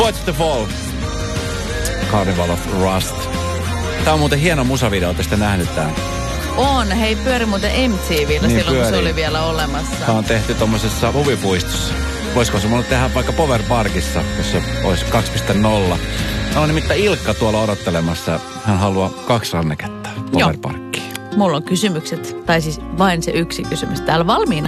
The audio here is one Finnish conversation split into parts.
Watch the Fall. Carnival of Rust. Tää on muuten hieno musavideo, ootte sitten nähnyt tää? On, hei pyöri muuten MTV:llä niin silloin, kun se oli vielä olemassa. Tää on tehty tommosessa huvipuistossa. Voisiko se mulle tehdä vaikka Power Parkissa, jos olisi 2.0. On nimittäin Ilkka tuolla odottelemassa. Hän haluaa 2 ranneketta Power Parkkiin. Mulla on kysymykset, tai siis vain se yksi kysymys täällä valmiina.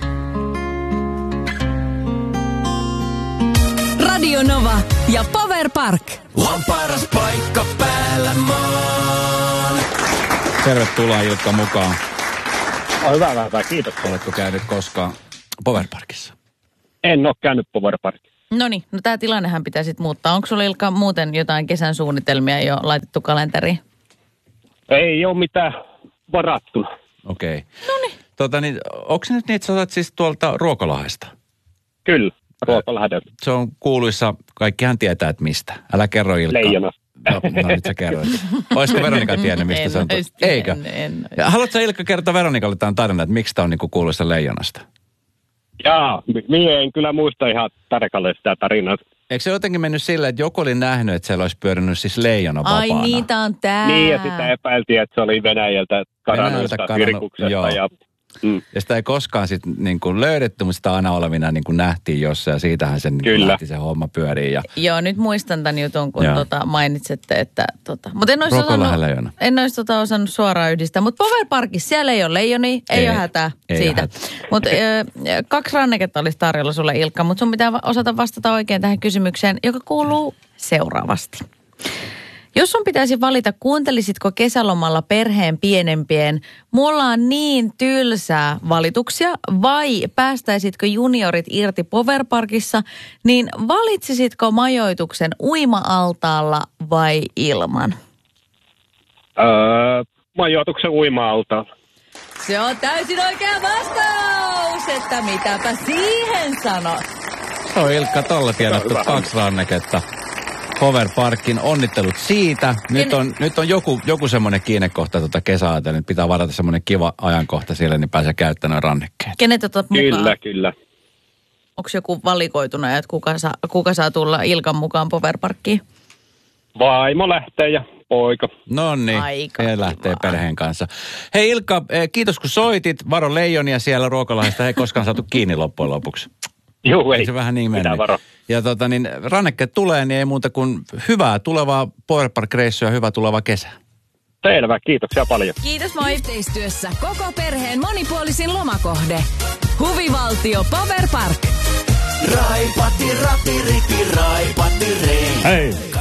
Radio Nova ja Power Park. On paras paikka päällä maan. Tervetuloa Ilkka mukaan. Hyvä, kiitos. Oletko käynyt koskaan Power Parkissa? En ole käynyt Power Parkissa. Noniin, no tää tilannehan pitää sitten muuttaa. Onko sulla Ilkka muuten jotain kesän suunnitelmia jo laitettu kalenteriin? Ei ole mitään varattuna. Okei. Noniin. Onko se nyt niin, että sä otat siis tuolta Ruokolahdesta? Kyllä, Ruokolahdelta. Se on kuuluissa, kaikkihan tietää, että mistä. Älä kerro Ilkka. Leijonasta. No nyt sä kerroit. Olisiko Veronika tiennyt, mistä se on? Eikö? Ja haluatko sä Ilkka kertoa Veronikalle tämän tarinan, että miksi tää on niinku kuuluissa Leijonasta? Jaa, minä en kyllä muista ihan tarkalleen sitä tarinaa. Eikö se jotenkin mennyt silleen, että joku oli nähnyt, että siellä olisi pyörinyt siis leijona vapaana? Ai niin, tää on tää. Niin, ja sitä epäiltiin, että se oli Venäjältä kadonneesta virkuksesta. Ja sitä ei koskaan sitten niin kuin löydetty, mutta sitä aina olevina niin kuin nähtiin jossain, ja siitähän sen niin lähti se homma pyöriin. Ja... Joo, nyt muistan tämän jutun, kun mainitsette, että... Mutta en olisi osannut suoraan yhdistää. Mutta Power Parkissa siellä ei ole leijoni, ei ole hätää siitä. Mutta 2 ranneketta olisi tarjolla sulle Ilkka, mutta sun pitää osata vastata oikein tähän kysymykseen, joka kuuluu seuraavasti. Jos sun pitäisi valita, kuuntelisitko kesälomalla perheen pienempien, mulla on niin tylsää valituksia, vai päästäisitkö juniorit irti Power Parkissa, niin valitsisitko majoituksen uima-altaalla vai ilman? Majoituksen uima-altaalla. Se on täysin oikea vastaus, että mitäpä siihen sanot. Se on Ilkka tolla tiedetty 2 ranneketta. Power Parkin onnittelut siitä. Nyt on joku semmoinen kiinnekohta kesäajatellen, että pitää varata semmoinen kiva ajankohta siellä, niin pääsee käyttämään rannekkeet. Kenet otat mukaan? Kyllä. Onko joku valikoituna, että kuka saa tulla Ilkan mukaan Power Parkkiin? Vaimo lähtee ja poika. Noniin, he lähtee perheen kanssa. Hei Ilkka, kiitos kun soitit. Varo leijonia siellä Ruokolahdesta, ei koskaan saatu kiinni loppujen lopuksi. Joo, ei. Se vähän niin mennyt. Ja rannekkeet tulee, niin ei muuta kuin hyvää tulevaa Power Park-reissua ja hyvää tulevaa kesää. Selvä, kiitoksia paljon. Kiitos, moi. Yhteistyössä koko perheen monipuolisin lomakohde. Huvivaltio Power Park. Raipati, rati, riti, raipati, rei. Hei.